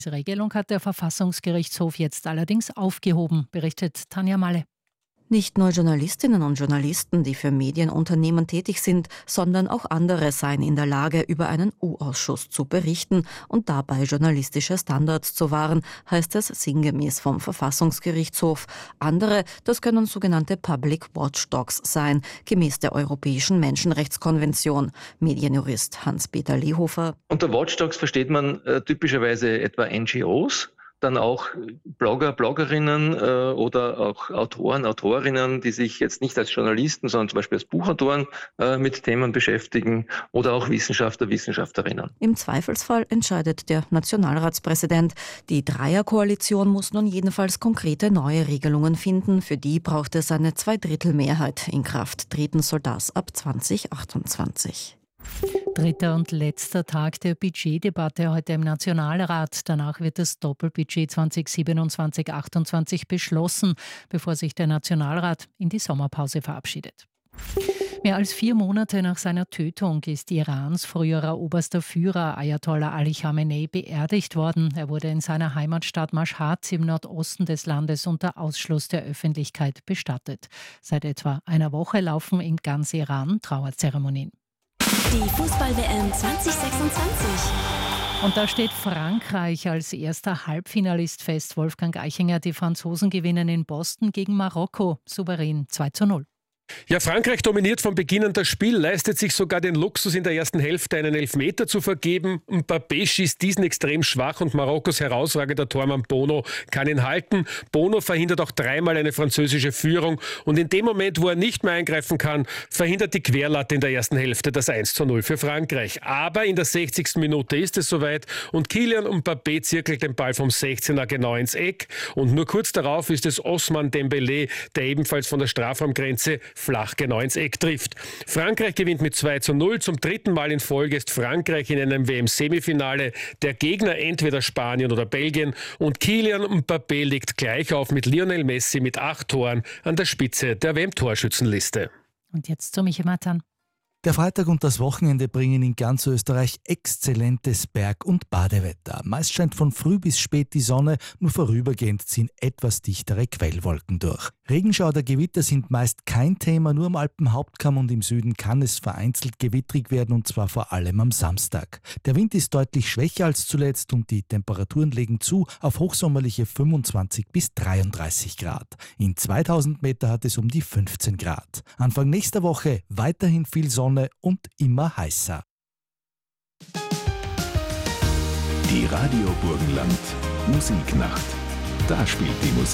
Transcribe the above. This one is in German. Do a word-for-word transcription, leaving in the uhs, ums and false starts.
Diese Regelung hat der Verfassungsgerichtshof jetzt allerdings aufgehoben, berichtet Tanja Malle. Nicht nur Journalistinnen und Journalisten, die für Medienunternehmen tätig sind, sondern auch andere seien in der Lage, über einen U-Ausschuss zu berichten und dabei journalistische Standards zu wahren, heißt es sinngemäß vom Verfassungsgerichtshof. Andere, das können sogenannte Public Watchdogs sein, gemäß der Europäischen Menschenrechtskonvention. Medienjurist Hans-Peter Lehofer. Unter Watchdogs versteht man äh, typischerweise etwa N G Os. Dann auch Blogger, Bloggerinnen äh, oder auch Autoren, Autorinnen, die sich jetzt nicht als Journalisten, sondern zum Beispiel als Buchautoren äh, mit Themen beschäftigen oder auch Wissenschaftler, Wissenschaftlerinnen. Im Zweifelsfall entscheidet der Nationalratspräsident. Die Dreierkoalition muss nun jedenfalls konkrete neue Regelungen finden. Für die braucht es eine Zweidrittelmehrheit. In Kraft treten soll das ab zwanzig achtundzwanzig. Dritter und letzter Tag der Budgetdebatte heute im Nationalrat. Danach wird das Doppelbudget zwanzig siebenundzwanzig achtundzwanzig beschlossen, bevor sich der Nationalrat in die Sommerpause verabschiedet. Mehr als vier Monate nach seiner Tötung ist Irans früherer oberster Führer Ayatollah Ali Khamenei beerdigt worden. Er wurde in seiner Heimatstadt Mashhad im Nordosten des Landes unter Ausschluss der Öffentlichkeit bestattet. Seit etwa einer Woche laufen in ganz Iran Trauerzeremonien. Die Fußball-W M zwanzig sechsundzwanzig. Und da steht Frankreich als erster Halbfinalist fest. Wolfgang Eichinger, die Franzosen gewinnen in Boston gegen Marokko. Souverän zwei zu null. Ja, Frankreich dominiert von Beginn an das Spiel, leistet sich sogar den Luxus, in der ersten Hälfte einen Elfmeter zu vergeben. Mbappé schießt diesen extrem schwach und Marokkos herausragender Tormann Bono kann ihn halten. Bono verhindert auch dreimal eine französische Führung und in dem Moment, wo er nicht mehr eingreifen kann, verhindert die Querlatte in der ersten Hälfte das eins zu null für Frankreich. Aber in der sechzigsten Minute ist es soweit und Kylian Mbappé zirkelt den Ball vom sechzehner genau ins Eck und nur kurz darauf ist es Ousmane Dembélé, der ebenfalls von der Strafraumgrenze flach genau ins Eck trifft. Frankreich gewinnt mit zwei zu null. Zum dritten Mal in Folge ist Frankreich in einem W M-Semifinale. Der Gegner entweder Spanien oder Belgien. Und Kylian Mbappé liegt gleich auf mit Lionel Messi mit acht Toren an der Spitze der W M-Torschützenliste. Und jetzt zu Michi Matan. Der Freitag und das Wochenende bringen in ganz Österreich exzellentes Berg- und Badewetter. Meist scheint von früh bis spät die Sonne, nur vorübergehend ziehen etwas dichtere Quellwolken durch. Regenschauer oder Gewitter sind meist kein Thema, nur am Alpenhauptkamm und im Süden kann es vereinzelt gewittrig werden und zwar vor allem am Samstag. Der Wind ist deutlich schwächer als zuletzt und die Temperaturen legen zu auf hochsommerliche fünfundzwanzig bis dreiunddreißig Grad. In zweitausend Meter hat es um die fünfzehn Grad. Anfang nächster Woche weiterhin viel Sonne und immer heißer. Die Radio Burgenland Musiknacht. Da spielt die Musik.